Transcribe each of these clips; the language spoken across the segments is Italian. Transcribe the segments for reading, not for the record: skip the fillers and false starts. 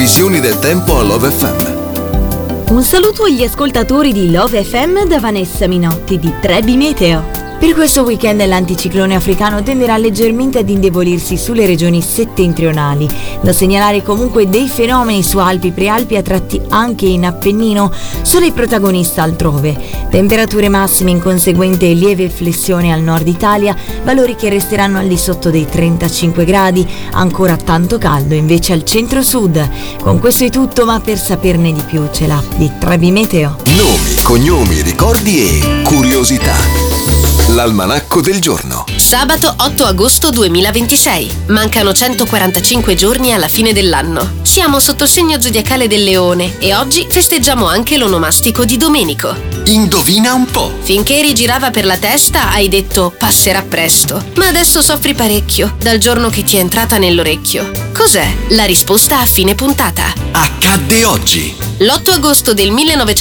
previsioni del tempo a Love FM. Un saluto agli ascoltatori di Love FM da Vanessa Minotti di Trebi Meteo. Per questo weekend l'anticiclone africano tenderà leggermente ad indebolirsi sulle regioni settentrionali. Da segnalare comunque dei fenomeni su Alpi, Prealpi, a tratti anche in Appennino, solo il protagonista altrove. Temperature massime in conseguente lieve flessione al nord Italia, valori che resteranno al di sotto dei 35 gradi, ancora tanto caldo invece al centro-sud. Con questo è tutto, ma per saperne di più c'è l'app di Trebi Meteo. Nomi, cognomi, ricordi e curiosità. L'almanacco del giorno. Sabato 8 agosto 2026. Mancano 145 giorni alla fine dell'anno. Siamo sotto il segno zodiacale del Leone e oggi festeggiamo anche l'onomastico di Domenico. Indovina un po'. Finché rigirava per la testa hai detto passerà presto, ma adesso soffri parecchio dal giorno che ti è entrata nell'orecchio. Cos'è? La risposta a fine puntata. Accadde oggi. L'8 agosto del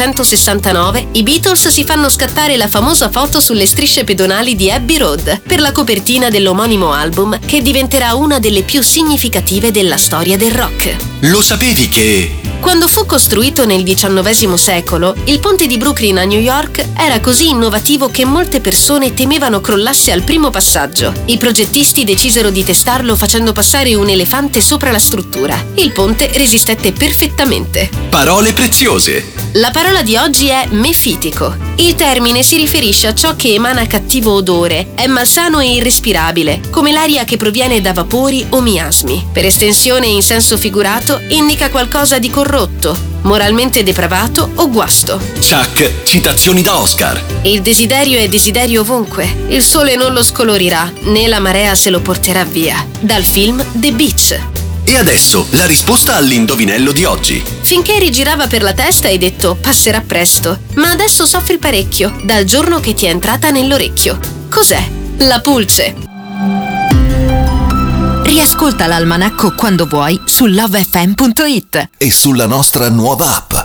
1969 i Beatles si fanno scattare la famosa foto sulle strisce pedonali di Abbey Road per la copertina dell'omonimo album che diventerà una delle più significative della storia del rock. Lo sapevi che... Quando fu costruito nel XIX secolo, il ponte di Brooklyn a New York era così innovativo che molte persone temevano crollasse al primo passaggio. I progettisti decisero di testarlo facendo passare un elefante sopra la struttura. Il ponte resistette perfettamente. Parole preziose. La parola di oggi è mefitico. Il termine si riferisce a ciò che emana cattivo odore, è malsano e irrespirabile, come l'aria che proviene da vapori o miasmi. Per estensione in senso figurato, indica qualcosa di corrotto, moralmente depravato o guasto. Chuck, citazioni da Oscar. Il desiderio è desiderio ovunque. Il sole non lo scolorirà, né la marea se lo porterà via. Dal film The Beach. E adesso la risposta all'indovinello di oggi. Finché rigirava per la testa hai detto passerà presto, ma adesso soffri parecchio dal giorno che ti è entrata nell'orecchio. Cos'è? La pulce. Riascolta l'almanacco quando vuoi su lovefm.it E sulla nostra nuova app.